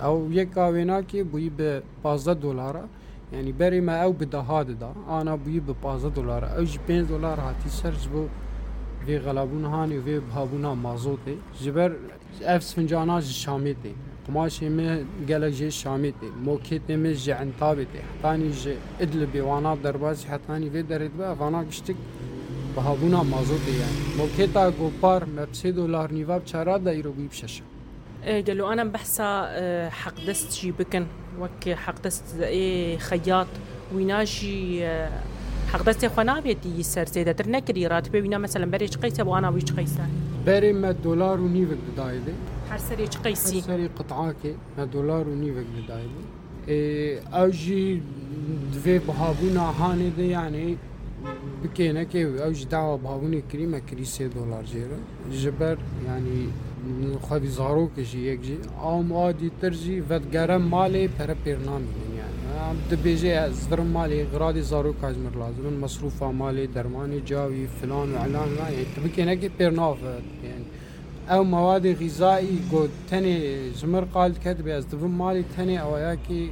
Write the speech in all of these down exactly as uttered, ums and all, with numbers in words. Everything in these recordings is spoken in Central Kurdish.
او یکا وینا که بوی به پانزده دلار يعني بري ما او بده هاد دا انا بوي ب پانزده دلار او جي پنج دلار هاتي سر جبو في غلابون هاني في بهابونا مازوتي جبر اف فنجانا شاميتي قماشي مي قالك جي شاميتي موكيتي مي جي عنتابتي حتاني جي ادلبي وانا دربازي حتاني في دريد بقى فانا قشتك بهابونا مازوتي يعني موكيتا قوبار ما بسي دولار نيفا بشارات دا يرو بي بشاشا قالوا أنا بحسا حق دست جي بكن وك حق دست إيه خياط ويناجي حق دست خنا بيتي يسر زيادة ترنكري راتبه وينا مثلا بريش قيسة وأنا ويش قيسة بري ما دولار ونيفك دايدي هر سري قيسي هر سري قطعاكي ما دولار ونيفك دايدي إيه أوجي دفي بهابونا هاني دي يعني بكينا كيوي أوجي دعوة بهابوني كريمة كريسة دولار جيرا جبر يعني خدي زاروك جي يكجي أو عادي ترجي فتقرم مالي برا برنامج يعني دبيجي زدرم مالي غرادي زاروك هجمر لازم مصروفة مالي درماني جاوي فلان وعلان لا يعني تبكي نكي برناف يعني أو مواد غذائي قد تاني جمر قال كتب يزدفن مالي تاني أو ياكي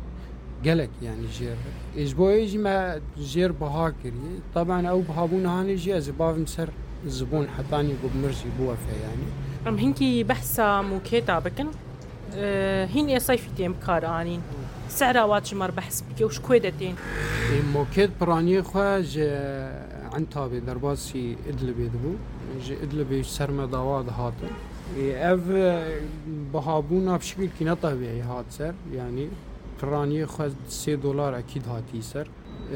قلق يعني جير إجبو يجي ما جير بهاكري طبعا أو بهابون هاني جي أزباف مسر الزبون حتاني بمرجي بوفا يعني ام هنكي بحثا موكيتا بكن أه هين صيفتي مكارانين سعرها واتجمر بحث بكي وش كويدتين موكيت براني خوا جي عنتابي درباسي ادلبي دبو جي ادلبي سرما دواد هاتا اف بهابونا بشكل كنا طبيعي هات سر يعني براني خوا سي دولار اكيد هاتي سر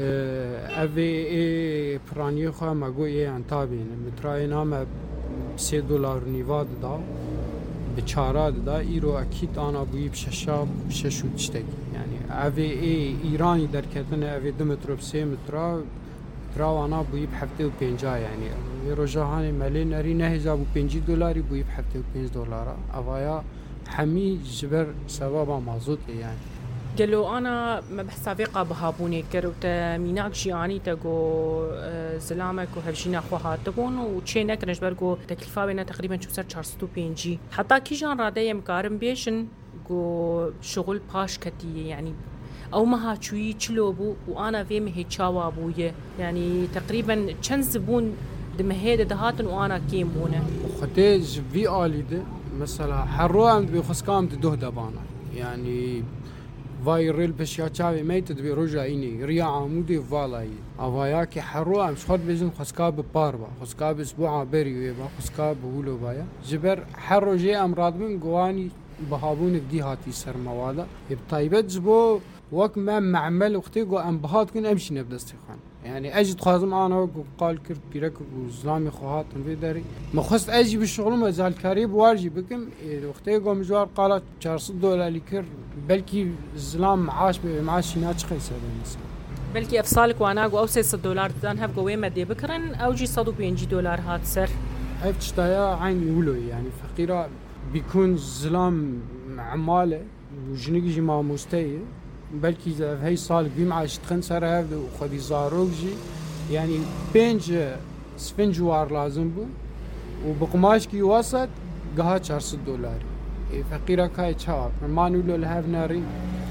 اف اي براني خوا ماغو اي عنتابي متراي نام سه دلار نیواد دا به چاراد دا ایرو اکید آنا بویب ششا ششود چتگی یعنی اوه ای ایرانی در کتن اوه دو متر و سه متر ترا آنا بویب هفته و پنجا یعنی روزهانی ملی نری نه هزار و پنجی دلاری بویب هفته و پنج دلاره اوایا همی جبر سبب مازوت یعنی قالوا أنا ما بحسابقة بهابوني كروتا ميناك جياني تاقو زلامك وهفجينا أخوها تبون وشينك نجبرقو تكلفة بينا تقريبا شو سر چارستو بينجي حتى كي جان رادية مكارم بيشن قو شغل باش كتي يعني أو مها شوي چلوبو وأنا في مهي چاوا بوية يعني تقريبا چند زبون دمهيدة دهاتن وأنا كيم بونه وختيج في آلي ده مثلا حروان بيخسكام تدوه دبانا يعني فايرل بشيا چاوي ميت دبي رجا اني ريا عمودي فالاي اوايا كي حرو ام شخد بيزن خسكاب باربا خسكاب اسبوع بري ويبا خسكاب بولو بايا جبر حرو جي امراض من قواني بهابون دي هاتي سر موالا بطيبت زبو وك ما معمل وقتي قو ام بهات كن امشي نبدستخان يعني اجي تخازم انا قال كرت بيرك وزلامي خوات في داري ما خست اجي بالشغل ما زال كاريب وارجي بكم وقتي قو مجوار قالت چهارصد دلار لكر بلكي الزلام معاش معاش ناش قيسه مثلا بلكي افصالك وانا او ستمية دولار دان هف قوي مدي بكرن او جي صدو بينجي دولار هات سر افتشتايا عين يولو يعني فقيره بيكون الزلام عماله وجنيجي ما مستوي بلكي إذا هاي صال بيمعاش تخنسر هذا وخدي زاروجي يعني بينج سفنجوار لازم بو وبقماش كي وسط قها چهارصد دلار فقيرة كاي چهار ما نقولوا لهاف ناري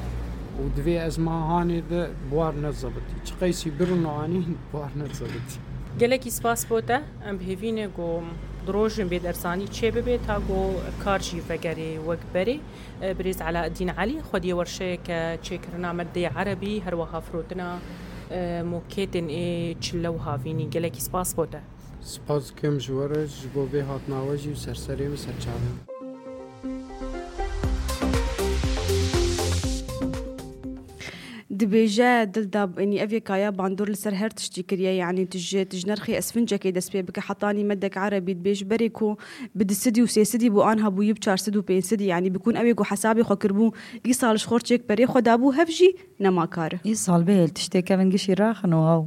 ودفي اسمها هاني ده بوار نزبطي چقيسي برنو عني بوار نزبطي گلکی سپاس بوده ام بهوینه گو دروژن بيد ارساني چه ببي تاگو کارجی فگری وک بری بريز علاء الدين علي خدي ورشه ك چکرنا مدي عربي هر وها فروتنا موكيتن اي چلوها فيني گلکی سپاس بوده سپاس کم جورج بو به هات ناوجی سرسری مسرچاوه دبيجا دلداب اني افي كايا باندور لسر هر تشتي كريا يعني تج تجنرخي اسفنجا كي دس بك حطاني مدك عربي دبيج بريكو بدسدي وسيسدي بو انها بو يب چارسد و بينسدي يعني بيكون ابي كو حسابي خو كربو اي صال شخور تشيك بري خد ابو هفجي نما كار اي صال بيل تشتي كمان قشي راخنو هاو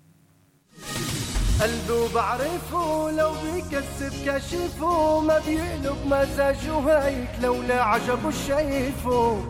قلبه بعرفه لو بيكسب كشفه ما بيقلب مزاجه هيك لولا عجبه شايفه